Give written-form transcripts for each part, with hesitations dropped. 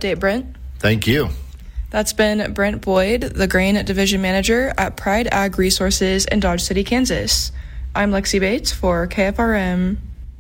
update, Brent. Thank you. That's been Brent Boyd, the Grain Division Manager at Pride Ag Resources in Dodge City, Kansas. I'm Lexi Bates for KFRM.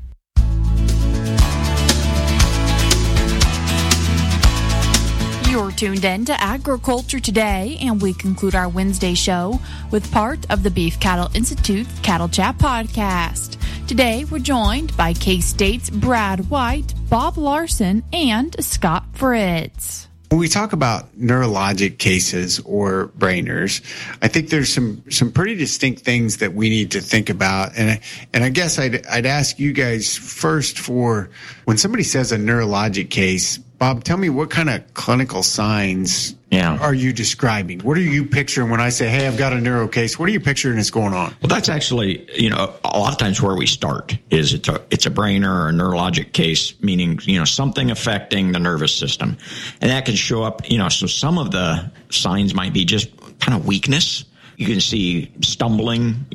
You're tuned in to Agriculture Today, and we conclude our Wednesday show with part of the Beef Cattle Institute Cattle Chat podcast. Today, we're joined by K-State's Brad White, Bob Larson, and Scott Fritz. When we talk about neurologic cases or brainers, I think there's some pretty distinct things that we need to think about. And I guess I'd ask you guys first, for when somebody says a neurologic case, Bob, tell me, what kind of clinical signs are you describing? What are you picturing when I say, hey, I've got a neuro case? What are you picturing is going on? Well, that's actually, a lot of times where we start is it's a brainer or a neurologic case, meaning, something affecting the nervous system. And that can show up, so some of the signs might be just kind of weakness. You can see stumbling,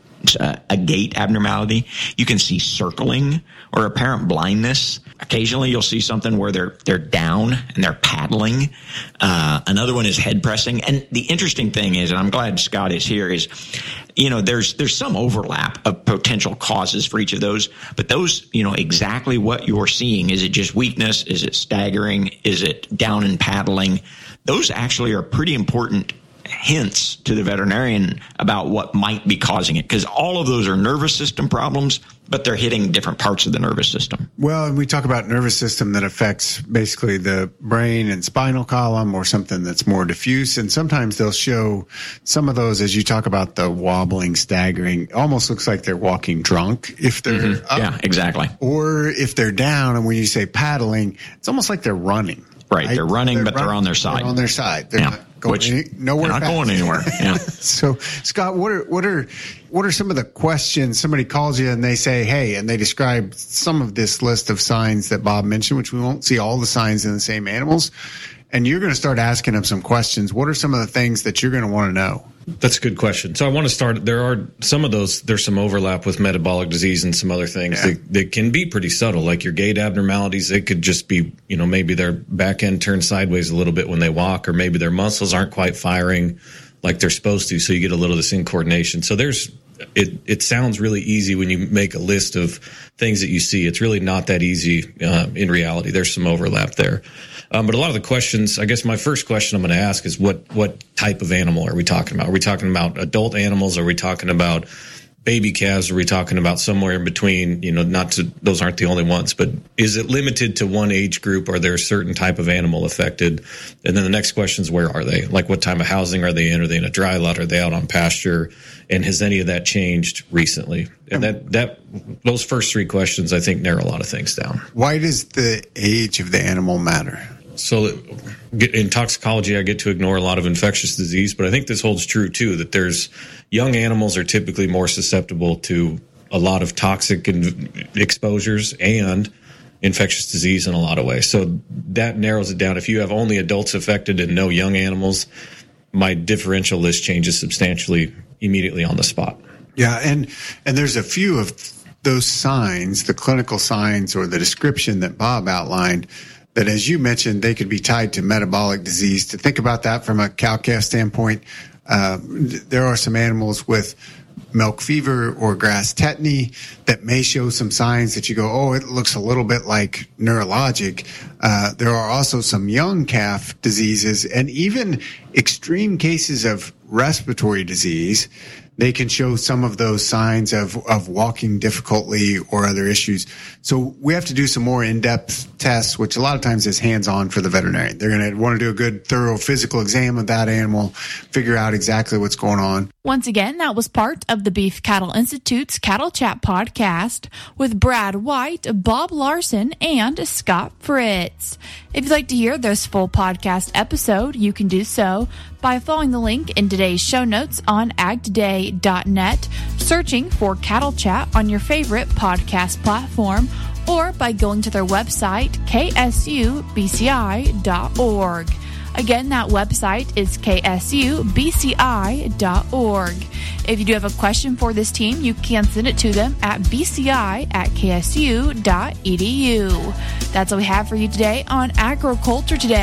a gait abnormality. You can see circling or apparent blindness. Occasionally you'll see something where they're down and they're paddling. Another one is head pressing. And the interesting thing is, and I'm glad Scott is here, is, there's some overlap of potential causes for each of those, but those, exactly what you're seeing. Is it just weakness? Is it staggering? Is it down and paddling? Those actually are pretty important hints to the veterinarian about what might be causing it, because all of those are nervous system problems, but they're hitting different parts of the nervous system. Well, and we talk about nervous system that affects basically the brain and spinal column, or something that's more diffuse. And sometimes they'll show some of those, as you talk about the wobbling, staggering, almost looks like they're walking drunk if they're up. Yeah, exactly. Or if they're down, and when you say paddling, it's almost like they're running. Right. They're running, but they're on their side. They're on their side. They're not going nowhere. They're not going anywhere. Yeah. So, Scott, what are some of the questions? Somebody calls you and they say, hey, and they describe some of this list of signs that Bob mentioned, which we won't see all the signs in the same animals. And you're going to start asking them some questions. What are some of the things that you're going to want to know? That's a good question. So I want to start. There are some of those. There's some overlap with metabolic disease and some other things that can be pretty subtle, like your gait abnormalities. It could just be, maybe their back end turns sideways a little bit when they walk, or maybe their muscles aren't quite firing like they're supposed to. So you get a little of this incoordination. So it sounds really easy when you make a list of things that you see. It's really not that easy in reality. There's some overlap there. But a lot of the questions, I guess my first question I'm going to ask is what type of animal are we talking about? Are we talking about adult animals? Are we talking about baby calves? Are we talking about somewhere in between? Those aren't the only ones, but is it limited to one age group? Are there a certain type of animal affected? And then the next question is, where are they? Like, what type of housing are they in? Are they in a dry lot? Are they out on pasture? And has any of that changed recently? And those first three questions, I think, narrow a lot of things down. Why does the age of the animal matter? So in toxicology, I get to ignore a lot of infectious disease, but I think this holds true too, that there's young animals are typically more susceptible to a lot of toxic exposures and infectious disease in a lot of ways. So that narrows it down. If you have only adults affected and no young animals, my differential list changes substantially immediately on the spot. Yeah, and there's a few of those signs, the clinical signs or the description that Bob outlined, that, as you mentioned, they could be tied to metabolic disease. To think about that from a cow-calf standpoint, there are some animals with milk fever or grass tetany that may show some signs that you go, oh, it looks a little bit like neurologic. There are also some young calf diseases and even extreme cases of respiratory disease. They can show some of those signs of walking difficultly or other issues. So we have to do some more in-depth tests, which a lot of times is hands-on for the veterinarian. They're going to want to do a good, thorough physical exam of that animal, figure out exactly what's going on. Once again, that was part of the Beef Cattle Institute's Cattle Chat podcast with Brad White, Bob Larson, and Scott Fritz. If you'd like to hear this full podcast episode, you can do so by following the link in today's show notes on agtoday.net, searching for Cattle Chat on your favorite podcast platform, or by going to their website, ksubci.org. Again, that website is ksubci.org. If you do have a question for this team, you can send it to them at bci@ksu.edu. That's all we have for you today on Agriculture Today.